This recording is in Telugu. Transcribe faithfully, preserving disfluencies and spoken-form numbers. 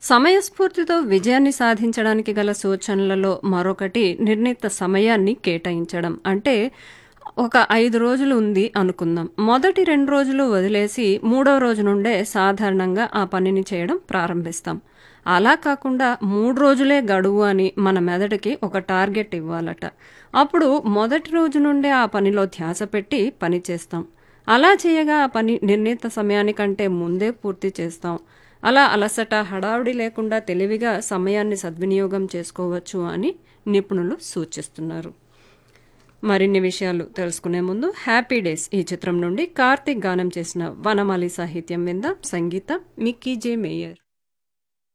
సమయస్ఫూర్తితో విజయాన్ని సాధించడానికి గల సూచనలలో మరొకటి నిర్ణీత సమయాన్ని కేటాయించడం. అంటే ఒక ఐదు రోజులు ఉంది అనుకుందాం. మొదటి రెండు రోజులు వదిలేసి మూడో రోజు నుండే సాధారణంగా ఆ పనిని చేయడం ప్రారంభిస్తాం. అలా కాకుండా మూడు రోజులే గడువు అని మన మెదడుకి ఒక టార్గెట్ ఇవ్వాలట. అప్పుడు మొదటి రోజు నుండే ఆ పనిలో ధ్యాస పెట్టి పని చేస్తాం. అలా చేయగా ఆ పని నిర్ణీత సమయానికంటే ముందే పూర్తి చేస్తాం. అలా అలసట, హడావుడి లేకుండా తెలివిగా సమయాన్ని సద్వినియోగం చేసుకోవచ్చు అని నిపుణులు సూచిస్తున్నారు. మరిన్ని విషయాలు తెలుసుకునే ముందు హ్యాపీ డేస్ ఈ చిత్రం నుండి కార్తీక్ గానం చేసిన వనమాలి సాహిత్యం విందాం. సంగీతం మిక్కీ జే మేయర్.